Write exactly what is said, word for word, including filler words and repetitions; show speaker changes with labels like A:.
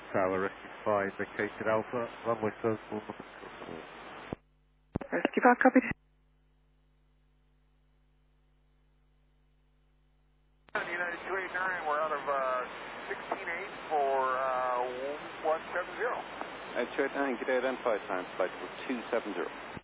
A: Tower, Rescue five, vacated Alpha, runway circle.
B: Rescue five, copy.
C: United two eighty-nine, we're out of uh, sixteen eight for uh, one seven zero.
D: Uh, two eight nine, could I identify time flight for two seven zero?